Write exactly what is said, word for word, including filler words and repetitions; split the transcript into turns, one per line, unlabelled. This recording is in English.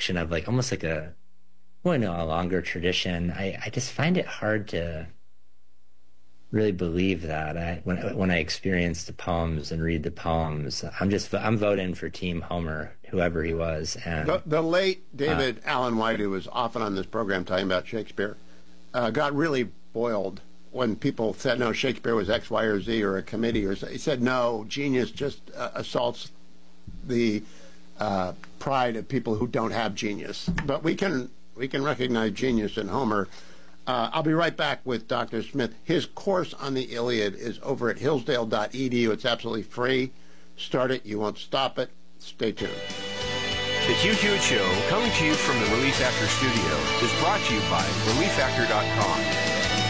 function of like almost like a, well, no, a longer tradition. I, I just find it hard to really believe that. I, when when I experience the poems and read the poems, I'm just I'm voting for Team Homer, whoever he was. And
the, the late David uh, Allen White, who was often on this program talking about Shakespeare, uh, got really boiled when people said no, Shakespeare was X, Y, or Z, or a committee, or he said no, genius just uh, assaults the uh, pride of people who don't have genius. But we can we can recognize genius in Homer. Uh, I'll be right back with Doctor Smith. His course on the Iliad is over at hillsdale dot e d u. It's absolutely free. Start it. You won't stop it. Stay tuned.
The Hugh Hewitt Show, coming to you from the Relief Factor studio, is brought to you by relief factor dot com.